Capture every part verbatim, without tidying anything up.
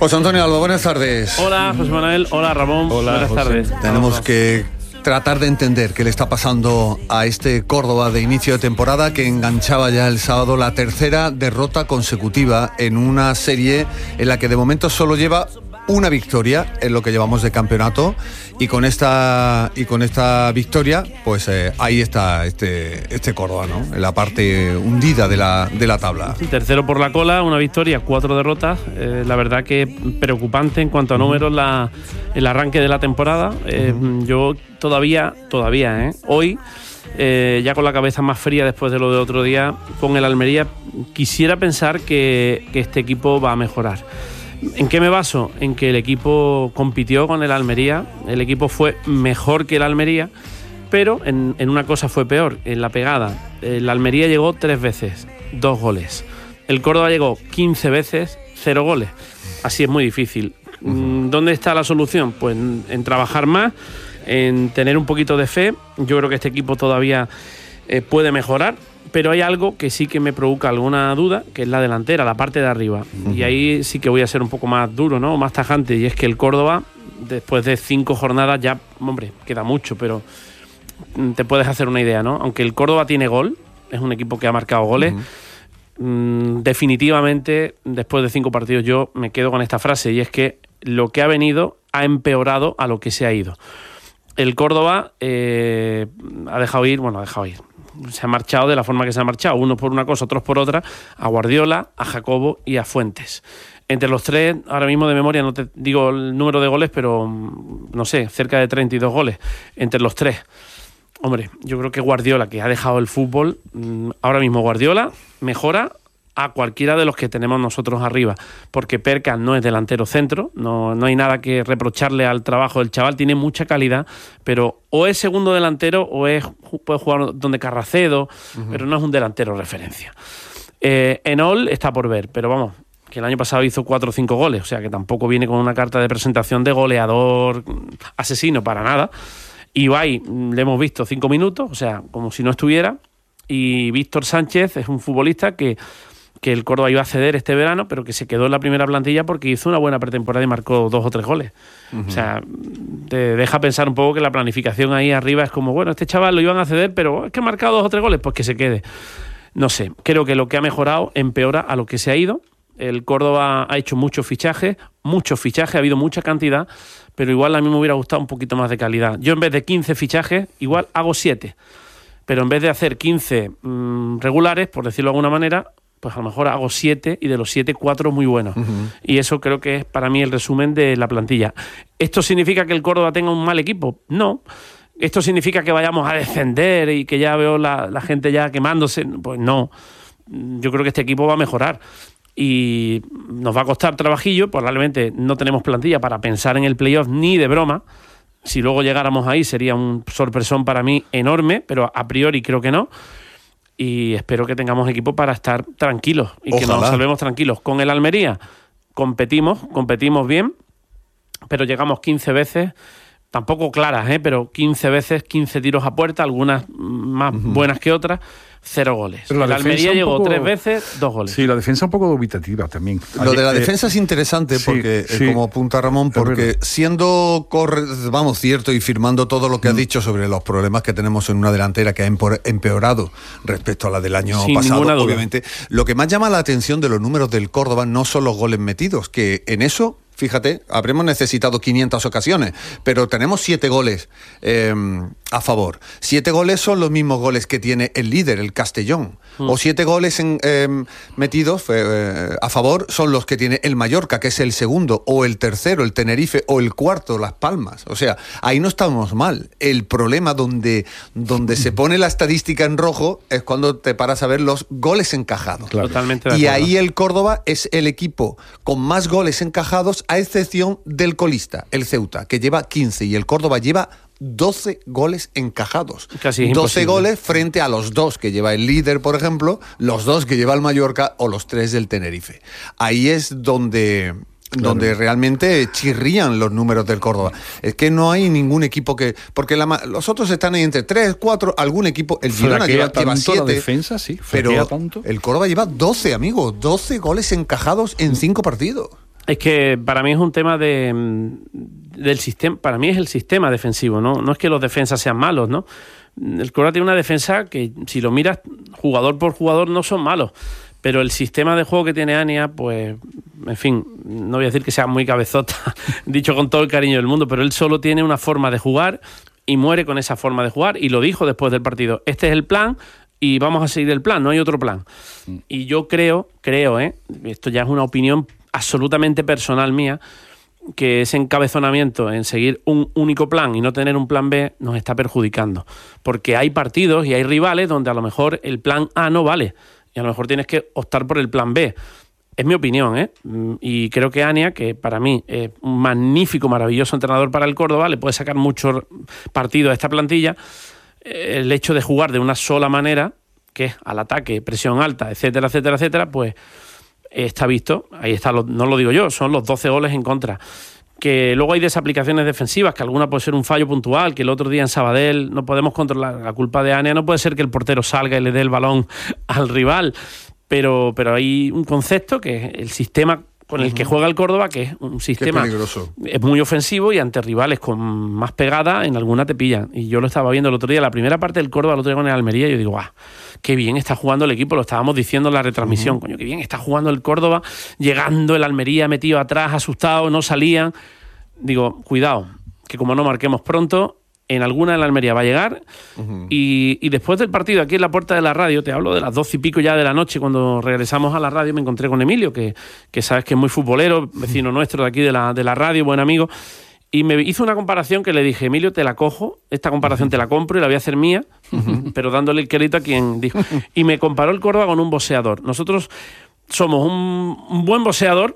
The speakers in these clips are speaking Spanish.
José Antonio Alba, buenas tardes. Hola, José Manuel. Hola, Ramón. Hola, buenas José. tardes. Tenemos que tratar de entender qué le está pasando a este Córdoba de inicio de temporada, que enganchaba ya el sábado la tercera derrota consecutiva en una serie en la que de momento solo lleva una victoria en lo que llevamos de campeonato, y con esta y con esta victoria pues eh, ahí está este este Córdoba, ¿no?, en la parte hundida de la de la tabla. Sí, tercero por la cola, una victoria, cuatro derrotas. Eh, la verdad que preocupante en cuanto a números la, el arranque de la temporada. Eh, uh-huh. Yo todavía, todavía, ¿eh? hoy, eh, ya con la cabeza más fría después de lo de otro día, con el Almería, quisiera pensar que, que este equipo va a mejorar. ¿En qué me baso? En que el equipo compitió con el Almería, el equipo fue mejor que el Almería, pero en, en una cosa fue peor, en la pegada. El Almería llegó tres veces, dos goles. El Córdoba llegó quince veces, cero goles. Así es muy difícil. Uh-huh. ¿Dónde está la solución? Pues en, en trabajar más, en tener un poquito de fe. Yo creo que este equipo todavía eh, puede mejorar. Pero hay algo que sí que me provoca alguna duda, que es la delantera, la parte de arriba. Uh-huh. Y ahí sí que voy a ser un poco más duro, ¿no?, más tajante. Y es que el Córdoba, después de cinco jornadas, ya, hombre, queda mucho, pero te puedes hacer una idea, ¿no? Aunque el Córdoba tiene gol, es un equipo que ha marcado goles, uh-huh. mmm, definitivamente, después de cinco partidos, yo me quedo con esta frase, y es que lo que ha venido ha empeorado a lo que se ha ido. El Córdoba eh, ha dejado ir, bueno, ha dejado ir. Se ha marchado de la forma que se ha marchado, unos por una cosa, otros por otra, a Guardiola, a Jacobo y a Fuentes. Entre los tres, ahora mismo de memoria no te digo el número de goles, pero no sé, cerca de treinta y dos goles entre los tres. Hombre, yo creo que Guardiola, que ha dejado el fútbol, ahora mismo Guardiola mejora a cualquiera de los que tenemos nosotros arriba, porque Perca no es delantero centro, no, no hay nada que reprocharle al trabajo del chaval, tiene mucha calidad, pero o es segundo delantero o es puede jugar donde Carracedo, uh-huh. pero no es un delantero referencia. Eh, Enol está por ver, pero vamos, que el año pasado hizo cuatro o cinco goles, o sea que tampoco viene con una carta de presentación de goleador asesino para nada. Ibai le hemos visto cinco minutos, o sea, como si no estuviera, y Víctor Sánchez es un futbolista que que el Córdoba iba a ceder este verano, pero que se quedó en la primera plantilla porque hizo una buena pretemporada y marcó dos o tres goles. Uh-huh. O sea, te deja pensar un poco que la planificación ahí arriba es como, bueno, este chaval lo iban a ceder, pero es que ha marcado dos o tres goles, pues que se quede. No sé, creo que lo que ha mejorado empeora a lo que se ha ido. El Córdoba ha hecho muchos fichajes, muchos fichajes, ha habido mucha cantidad, pero igual a mí me hubiera gustado un poquito más de calidad. Yo en vez de quince fichajes, igual hago siete. Pero en vez de hacer quince mmm, regulares, por decirlo de alguna manera, pues a lo mejor hago siete, y de los siete, cuatro muy buenos. Uh-huh. Y eso creo que es para mí el resumen de la plantilla. ¿Esto significa que el Córdoba tenga un mal equipo? No. ¿Esto significa que vayamos a descender y que ya veo la, la gente ya quemándose? Pues no. Yo creo que este equipo va a mejorar. Y nos va a costar trabajillo, probablemente no tenemos plantilla para pensar en el playoff ni de broma. Si luego llegáramos ahí sería un sorpresón para mí enorme, pero a priori creo que no. Y espero que tengamos equipo para estar tranquilos y Ojalá. que nos salvemos tranquilos. Con el Almería competimos, competimos bien, pero llegamos quince veces, tampoco claras, ¿eh? pero quince veces, quince tiros a puerta, algunas más uh-huh. buenas que otras, cero goles. Pero la el Almería llegó poco... tres veces, dos goles. Sí, la defensa un poco dubitativa también. Lo de la defensa eh, es interesante porque, sí, sí, como apunta Ramón, porque siendo, corre, vamos, cierto y firmando todo lo que mm. has dicho sobre los problemas que tenemos en una delantera que ha empeorado respecto a la del año Sin pasado, ninguna duda. obviamente, lo que más llama la atención de los números del Córdoba no son los goles metidos, que en eso... Fíjate, habremos necesitado quinientas ocasiones, pero tenemos siete goles eh, a favor. Siete goles son los mismos goles que tiene el líder, el Castellón. Mm. O siete goles en, eh, metidos eh, a favor son los que tiene el Mallorca, que es el segundo, o el tercero, el Tenerife, o el cuarto, Las Palmas. O sea, ahí no estamos mal. El problema donde, donde se pone la estadística en rojo es cuando te paras a ver los goles encajados. Claro. Totalmente de y acuerdo. ahí el Córdoba es el equipo con más goles encajados, a excepción del colista, el Ceuta, que lleva quince, y el Córdoba lleva doce goles encajados. Casi doce imposible. Goles frente a los dos que lleva el líder, por ejemplo, los dos que lleva el Mallorca o los tres del Tenerife. Ahí es donde... Claro. Donde realmente chirrían los números del Córdoba. Es que no hay ningún equipo que... Porque la, los otros están ahí entre tres, cuatro, algún equipo... El Girona lleva, lleva siete. La defensa, sí, pero tanto. El Córdoba lleva doce, amigos. doce goles encajados en cinco partidos. Es que para mí es un tema de del sistema, para mí es el sistema defensivo, ¿no? No es que los defensas sean malos, ¿no? El Córdoba tiene una defensa que, si lo miras jugador por jugador, no son malos, pero el sistema de juego que tiene Ania, pues, en fin, no voy a decir que sea muy cabezota, dicho con todo el cariño del mundo, pero él solo tiene una forma de jugar y muere con esa forma de jugar, y lo dijo después del partido: este es el plan y vamos a seguir el plan, no hay otro plan. Y yo creo, creo, ¿eh? Esto ya es una opinión absolutamente personal mía, que ese encabezonamiento en seguir un único plan y no tener un plan B nos está perjudicando, porque hay partidos y hay rivales donde a lo mejor el plan A no vale y a lo mejor tienes que optar por el plan B. Es mi opinión, ¿eh? Y creo que Ania, que para mí es un magnífico, maravilloso entrenador para el Córdoba, le puede sacar mucho partido a esta plantilla. El hecho de jugar de una sola manera, que es al ataque, presión alta, etcétera, etcétera, etcétera, pues está visto. Ahí está, no lo digo yo, son los doce goles en contra. Que luego hay desaplicaciones defensivas, que alguna puede ser un fallo puntual, que el otro día en Sabadell no podemos controlar la culpa de Ania. No puede ser que el portero salga y le dé el balón al rival, pero, pero hay un concepto que es el sistema con el uh-huh. que juega el Córdoba, que es un sistema es muy ofensivo, y ante rivales con más pegada en alguna te pillan. Y yo lo estaba viendo el otro día, la primera parte del Córdoba, el otro día con el Almería, y yo digo, guau, qué bien está jugando el equipo, lo estábamos diciendo en la retransmisión, uh-huh. coño, qué bien está jugando el Córdoba, llegando el Almería metido atrás, asustado, no salían. Digo, cuidado, que como no marquemos pronto, en alguna de la Almería va a llegar. Uh-huh. y, y después del partido, aquí en la puerta de la radio, te hablo de las doce y pico ya de la noche, cuando regresamos a la radio, me encontré con Emilio, que, que sabes que es muy futbolero, vecino uh-huh. nuestro de aquí de la, de la radio, buen amigo, y me hizo una comparación que le dije: Emilio, te la cojo, esta comparación uh-huh. te la compro y la voy a hacer mía, uh-huh. pero dándole el crédito a quien dijo. Y me comparó el Córdoba con un boxeador. Nosotros somos un, un buen boxeador,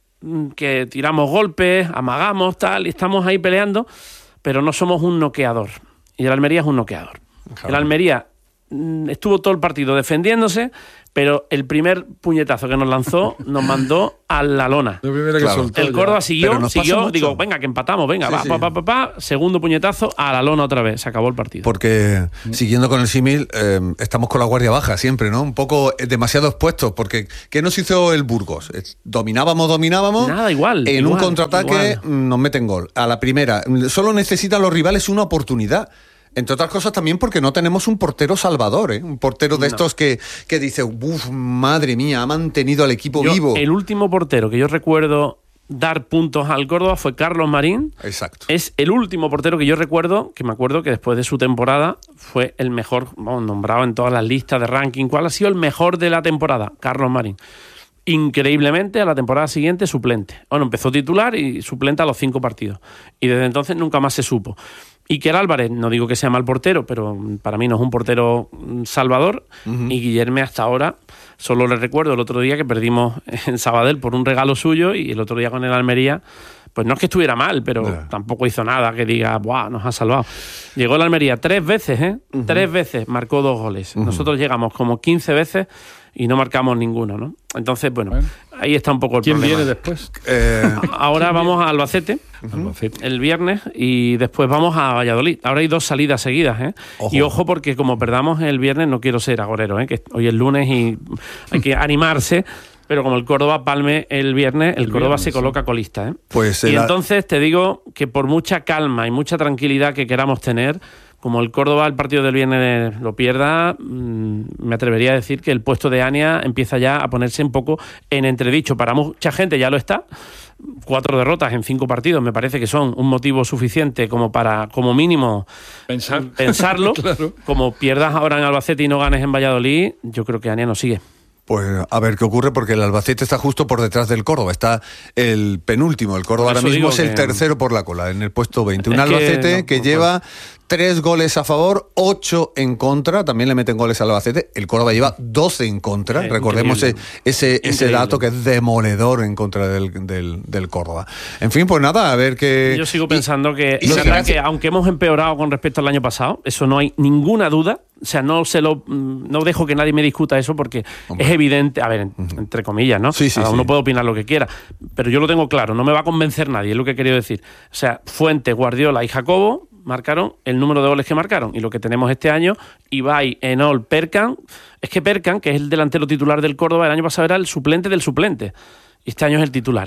que tiramos golpes, amagamos, tal, y estamos ahí peleando, pero no somos un noqueador. Y el Almería es un noqueador. Claro. El Almería mm, estuvo todo el partido defendiéndose, pero el primer puñetazo que nos lanzó nos mandó a la lona. La primera que claro. soltó El Córdoba siguió, siguió, digo, venga, que empatamos, venga, sí, va, sí. pa, pa, pa, pa, segundo puñetazo a la lona otra vez, se acabó el partido. Porque, mm. siguiendo con el símil, eh, estamos con la guardia baja siempre, ¿no? Un poco eh, demasiado expuestos, porque ¿qué nos hizo el Burgos? Eh, dominábamos, dominábamos. Nada, igual. En igual, un contraataque igual. nos meten gol. A la primera, solo necesitan los rivales una oportunidad. Entre otras cosas también porque no tenemos un portero salvador, ¿eh? Un portero de no. estos que, que dice, uff, madre mía, ha mantenido al equipo yo, vivo. El último portero que yo recuerdo dar puntos al Córdoba fue Carlos Marín. Exacto. Es el último portero que yo recuerdo, que me acuerdo que después de su temporada fue el mejor, vamos, nombrado en todas las listas de ranking. ¿Cuál ha sido el mejor de la temporada? Carlos Marín. Increíblemente, a la temporada siguiente, suplente. Bueno, empezó titular y suplente a los cinco partidos. Y desde entonces nunca más se supo. Iker Álvarez, no digo que sea mal portero, pero para mí no es un portero salvador. Uh-huh. Y Guillerme, hasta ahora, solo le recuerdo el otro día que perdimos en Sabadell por un regalo suyo, y el otro día con el Almería, pues no es que estuviera mal, pero yeah. tampoco hizo nada que diga, ¡buah, nos ha salvado! Llegó el Almería tres veces, ¿eh? Uh-huh. Tres veces marcó dos goles. Uh-huh. Nosotros llegamos como quince veces y no marcamos ninguno, ¿no? Entonces, bueno, bueno, ahí está un poco el ¿Quién problema. ¿Quién viene después? Eh, Ahora vamos viene? a Albacete, uh-huh. Albacete, el viernes, y después vamos a Valladolid. Ahora hay dos salidas seguidas, ¿eh? Ojo. Y ojo, porque como perdamos el viernes, no quiero ser agorero, ¿eh? Que hoy es lunes y hay que animarse. Pero como el Córdoba palme el viernes, el, el Córdoba viernes, se coloca sí. colista, ¿eh? Pues y la... entonces te digo que por mucha calma y mucha tranquilidad que queramos tener, como el Córdoba el partido del viernes lo pierda, mmm, me atrevería a decir que el puesto de Ania empieza ya a ponerse un poco en entredicho. Para mucha gente ya lo está. Cuatro derrotas en cinco partidos me parece que son un motivo suficiente como para, como mínimo, Pensar. pensarlo. Claro. Como pierdas ahora en Albacete y no ganes en Valladolid, yo creo que Ania no sigue. Pues a ver qué ocurre, porque el Albacete está justo por detrás del Córdoba, está el penúltimo, el Córdoba ahora mismo es el que... tercero por la cola, en el puesto veinte. Un es Albacete que, no, que no, lleva no. tres goles a favor, ocho en contra, también le meten goles al Albacete, el Córdoba lleva doce en contra, eh, recordemos ese, ese, ese dato que es demoledor en contra del, del, del Córdoba. En fin, pues nada, a ver qué... Yo sigo pensando y, que, y es verdad que aunque hemos empeorado con respecto al año pasado, eso no hay ninguna duda. O sea, no se lo no dejo que nadie me discuta eso, porque Hombre. es evidente, a ver, uh-huh. entre comillas, ¿no? Sí, sí, Cada uno sí. puede opinar lo que quiera, pero yo lo tengo claro, no me va a convencer nadie, es lo que he querido decir. O sea, Fuentes, Guardiola y Jacobo marcaron el número de goles que marcaron, y lo que tenemos este año, Ibai, Enol, Perkan, es que Perkan, que es el delantero titular del Córdoba, el año pasado era el suplente del suplente, y este año es el titular.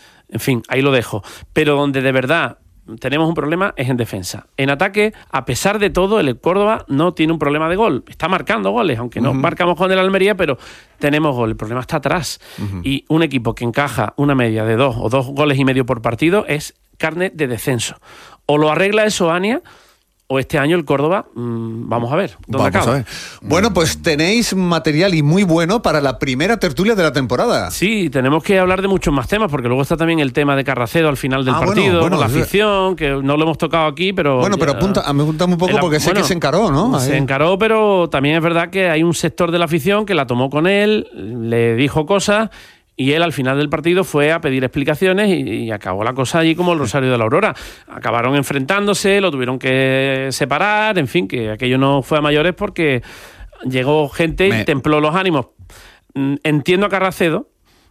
En fin, ahí lo dejo. Pero donde de verdad tenemos un problema es en defensa. En ataque, a pesar de todo, el Córdoba no tiene un problema de gol. Está marcando goles, aunque no uh-huh. marcamos con el Almería, pero tenemos gol. El problema está atrás. Uh-huh. Y un equipo que encaja una media de dos o dos goles y medio por partido es carne de descenso. O lo arregla eso Ania, o este año el Córdoba, mmm, vamos a ver dónde vamos acaba. A ver. Bueno, pues tenéis material y muy bueno para la primera tertulia de la temporada. Sí, tenemos que hablar de muchos más temas, porque luego está también el tema de Carracedo al final del ah, partido, bueno, bueno, con la afición, que no lo hemos tocado aquí, pero... Bueno, pero apunta, me apunta un poco la, porque sé bueno, que se encaró, ¿no? Se Ahí. encaró, pero también es verdad que hay un sector de la afición que la tomó con él, le dijo cosas... Y él al final del partido fue a pedir explicaciones y, y acabó la cosa allí como el Rosario de la Aurora. Acabaron enfrentándose, lo tuvieron que separar, en fin, que aquello no fue a mayores porque llegó gente Me... y templó los ánimos. Entiendo a Carracedo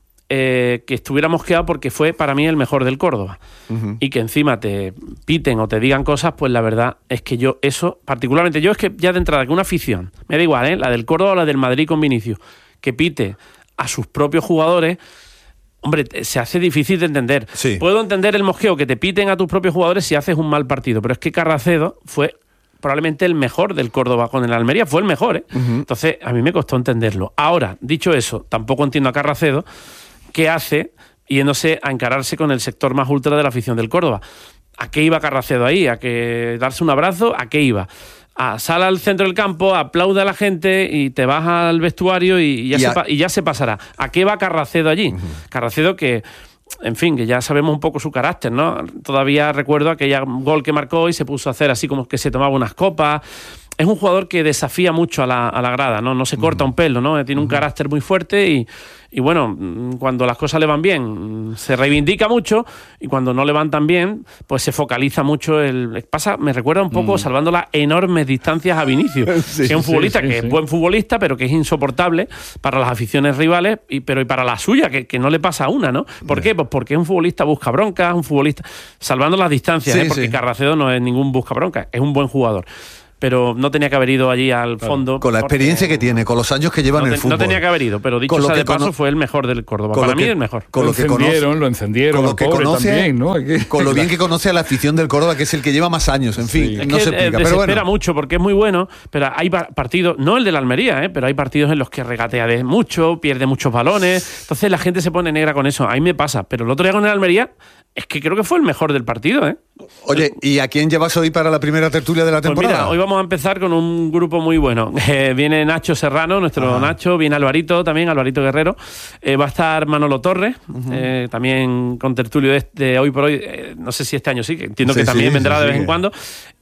eh, que estuviera mosqueado porque fue para mí el mejor del Córdoba. Uh-huh. Y que encima te piten o te digan cosas, pues la verdad es que yo eso, particularmente yo es que ya de entrada que una afición, me da igual, ¿eh? La del Córdoba o la del Madrid con Vinicius, que pite a sus propios jugadores, hombre, se hace difícil de entender. Sí. Puedo entender el mosqueo que te piten a tus propios jugadores si haces un mal partido, pero es que Carracedo fue probablemente el mejor del Córdoba con el Almería, fue el mejor, ¿eh? Uh-huh. Entonces, a mí me costó entenderlo. Ahora, dicho eso, tampoco entiendo a Carracedo qué hace yéndose a encararse con el sector más ultra de la afición del Córdoba. ¿A qué iba Carracedo ahí? ¿A que darse un abrazo? ¿A qué iba? Ah, sal al centro del campo, aplaude a la gente y te vas al vestuario y ya, y, se, a... y ya se pasará. ¿A qué va Carracedo allí? Uh-huh. Carracedo que, en fin, que ya sabemos un poco su carácter, ¿no? Todavía recuerdo aquella gol que marcó y se puso a hacer así como que se tomaba unas copas. Es un jugador que desafía mucho a la, a la grada, ¿no? No se corta uh-huh. un pelo, ¿no? Tiene un uh-huh. carácter muy fuerte y, y, bueno, cuando las cosas le van bien, se reivindica mucho y cuando no le van tan bien, pues se focaliza mucho. El pasa, me recuerda un poco, uh-huh. salvando las enormes distancias a Vinicius, sí, que es un futbolista sí, sí, que sí. es buen futbolista, pero que es insoportable para las aficiones rivales, y, pero y para la suya, que, que no le pasa a una, ¿no? ¿Por qué? Pues porque es un futbolista busca broncas, un futbolista, salvando las distancias, sí, ¿eh? Porque sí. Carracedo no es ningún busca broncas, es un buen jugador. Pero no tenía que haber ido allí al fondo. Con la experiencia que tiene, con los años que lleva no en el te, fútbol. No tenía que haber ido, pero dicho sea de paso, cono- fue el mejor del Córdoba. Para mí que, el mejor. Con lo, lo que encendieron, conoce, lo encendieron. Con lo que conoce, también, ¿no? Con lo bien que conoce a la afición del Córdoba, que es el que lleva más años. En fin, sí. no es se que, explica. Eh, pero desespera bueno. mucho porque es muy bueno, pero hay partidos, no el de la Almería, ¿eh? Pero hay partidos en los que regatea de mucho, pierde muchos balones. Entonces la gente se pone negra con eso. A mí me pasa. Pero el otro día con el Almería, es que creo que fue el mejor del partido, ¿eh? Oye, ¿y a quién llevas hoy para la primera tertulia de la temporada? Pues mira, hoy vamos a empezar con un grupo muy bueno. Eh, viene Nacho Serrano, nuestro Ajá. Nacho, viene Alvarito también, Alvarito Guerrero. Eh, va a estar Manolo Torres, uh-huh. eh, también con tertulio de, de hoy por hoy. Eh, no sé si este año sí, que entiendo sí, que también sí, vendrá sí, de vez sí. en cuando.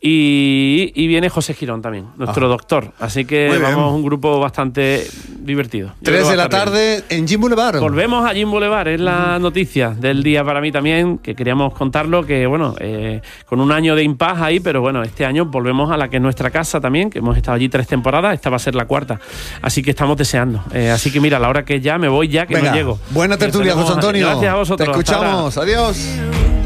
Y, y viene José Girón también, nuestro Ajá. doctor. Así que muy vamos, bien. Un grupo bastante divertido. Yo Tres de la tarde bien. En Gym Boulevard. Volvemos a Gym Boulevard, es la uh-huh. noticia del día para mí también, que queríamos contarlo, que bueno, eh, con un año de impas ahí, pero bueno, este año volvemos a la que es nuestra casa también, que hemos estado allí tres temporadas, esta va a ser la cuarta, así que estamos deseando. Eh, así que mira, a la hora que ya me voy ya, que Venga, no llego. Buena tertulia, José Antonio. Gracias a vosotros. Te escuchamos, adiós.